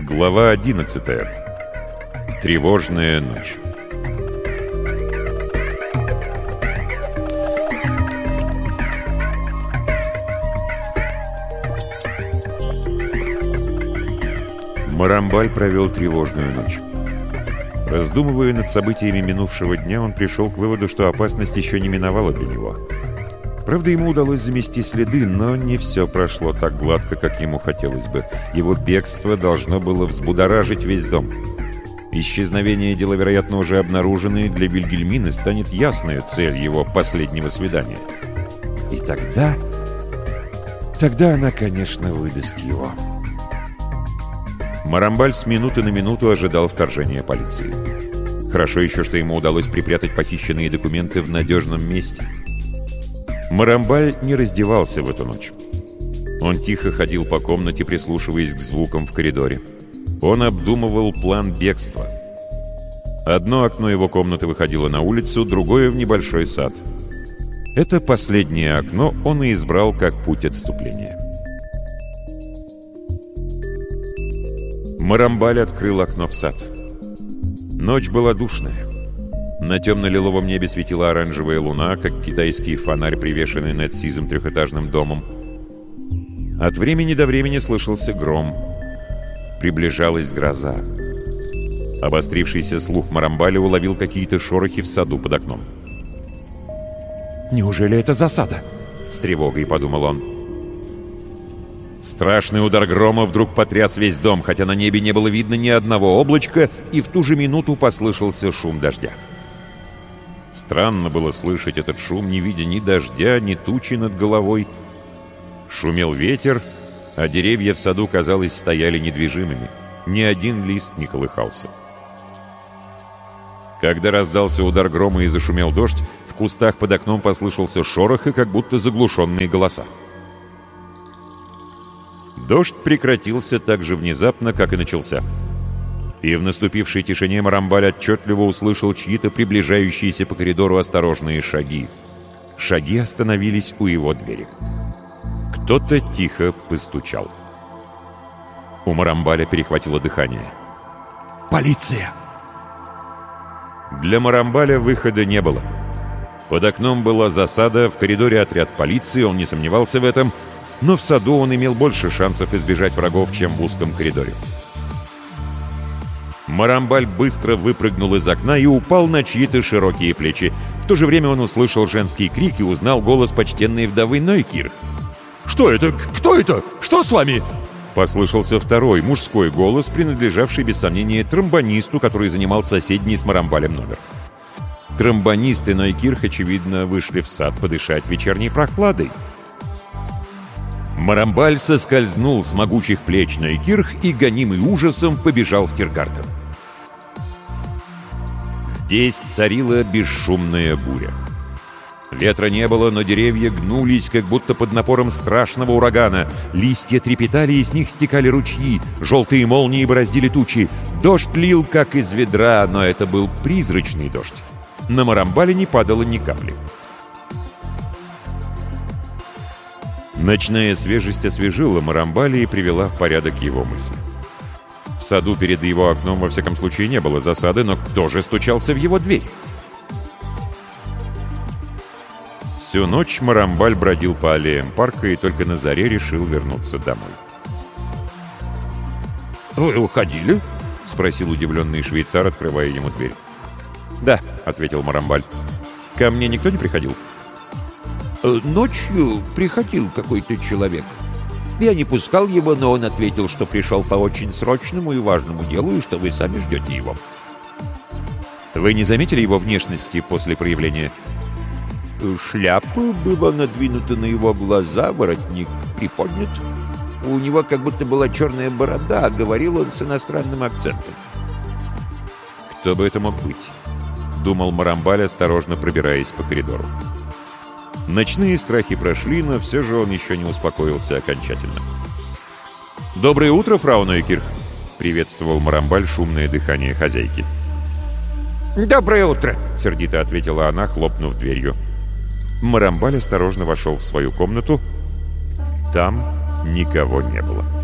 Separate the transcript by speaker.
Speaker 1: Глава 11. Тревожная ночь. Марамбаль провел тревожную ночь. Раздумывая над событиями минувшего дня, он пришел к выводу, что опасность еще не миновала для него. Правда, ему удалось замести следы, но не все прошло так гладко, как ему хотелось бы. Его бегство должно было взбудоражить весь дом. Исчезновение дела, вероятно, уже обнаружено, и для Вильгельмины станет ясной цель его последнего свидания. И тогда она, конечно, выдаст его. Марамбаль с минуты на минуту ожидал вторжения полиции. Хорошо еще, что ему удалось припрятать похищенные документы в надежном месте. Марамбаль не раздевался в эту ночь. Он тихо ходил по комнате, прислушиваясь к звукам в коридоре. Он обдумывал план бегства. Одно окно его комнаты выходило на улицу, другое — в небольшой сад. Это последнее окно он и избрал как путь отступления. Марамбаль открыл окно в сад. Ночь была душная. На темно-лиловом небе светила оранжевая луна, как китайский фонарь, привешенный над сизым трехэтажным домом. От времени до времени слышался гром. Приближалась гроза. Обострившийся слух Марамбаля уловил какие-то шорохи в саду под окном. «Неужели это засада?» — с тревогой подумал он. Страшный удар грома вдруг потряс весь дом, хотя на небе не было видно ни одного облачка, и в ту же минуту послышался шум дождя. Странно было слышать этот шум, не видя ни дождя, ни тучи над головой. Шумел ветер, а деревья в саду, казалось, стояли недвижимыми. Ни один лист не колыхался. Когда раздался удар грома и зашумел дождь, в кустах под окном послышался шорох и как будто заглушенные голоса. Дождь прекратился так же внезапно, как и начался. И в наступившей тишине Марамбаль отчетливо услышал чьи-то приближающиеся по коридору осторожные шаги. Шаги остановились у его двери. Кто-то тихо постучал. У Марамбаля перехватило дыхание. «Полиция!» Для Марамбаля выхода не было. Под окном была засада, в коридоре отряд полиции, он не сомневался в этом, но в саду он имел больше шансов избежать врагов, чем в узком коридоре. Марамбаль быстро выпрыгнул из окна и упал на чьи-то широкие плечи. В то же время он услышал женский крик и узнал голос почтенной вдовы Нойкирх.
Speaker 2: «Что это? Кто это? Что с вами?»
Speaker 1: Послышался второй, мужской голос, принадлежавший, без сомнения, тромбонисту, который занимал соседний с Марамбалем номер. Тромбонист и Нойкирх, очевидно, вышли в сад подышать вечерней прохладой. Марамбаль соскользнул с могучих плеч Нойкирх и, гонимый ужасом, побежал в Тиргартен. Здесь царила бесшумная буря. Ветра не было, но деревья гнулись, как будто под напором страшного урагана. Листья трепетали, и с них стекали ручьи. Желтые молнии бороздили тучи. Дождь лил, как из ведра, но это был призрачный дождь. На Марамбале не падало ни капли. Ночная свежесть освежила Марамбаля и привела в порядок его мысли. В саду перед его окном, во всяком случае, не было засады, но кто же стучался в его дверь? Всю ночь Марамбаль бродил по аллеям парка и только на заре решил вернуться домой.
Speaker 2: «Вы уходили?»
Speaker 1: — спросил удивленный швейцар, открывая ему дверь. «Да», — ответил Марамбаль. «Ко мне никто не приходил?»
Speaker 3: «Ночью приходил какой-то человек. Я не пускал его, но он ответил, что пришел по очень срочному и важному делу, и что вы сами ждете его».
Speaker 1: «Вы не заметили его внешности после проявления?»
Speaker 3: «Шляпа была надвинута на его глаза, воротник приподнят. У него как будто была черная борода, а говорил он с иностранным акцентом».
Speaker 1: «Кто бы это мог быть?» — думал Марамбаль, осторожно пробираясь по коридору. Ночные страхи прошли, но все же он еще не успокоился окончательно. «Доброе утро, фрау Нойкирх!» — приветствовал Марамбаль шумное дыхание хозяйки.
Speaker 3: «Доброе утро!»
Speaker 1: — сердито ответила она, хлопнув дверью. Марамбаль осторожно вошел в свою комнату. Там никого не было.